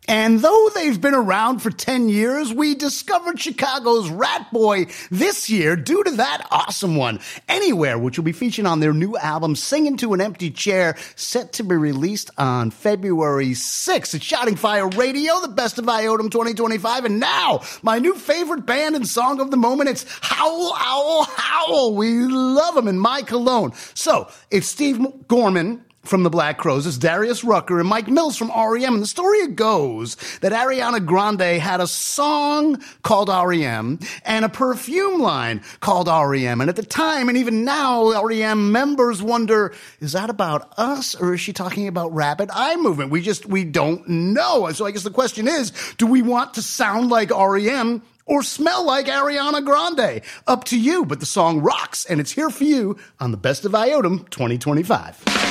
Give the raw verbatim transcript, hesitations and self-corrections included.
And though they've been around for ten years, we discovered Chicago's Rat Boy this year due to that awesome one, Anywhere, which will be featured on their new album, Singing to an Empty Chair, set to be released on February sixth. It's Shouting Fire Radio, the best of Iotum twenty twenty-five. And now, my new favorite band and song of the moment, it's Howl, Owl, Howl. We love them in My Cologne. So, it's Steve Gorman from the Black Crowes, it's Darius Rucker and Mike Mills from R E M. And the story goes that Ariana Grande had a song called R E M and a perfume line called R E M. And at the time, and even now, R E M members wonder, is that about us or is she talking about Rapid Eye Movement? We just, we don't know. So I guess the question is, do we want to sound like R E M or smell like Ariana Grande? Up to you, but the song rocks, and it's here for you on the Best of Iotum twenty twenty-five.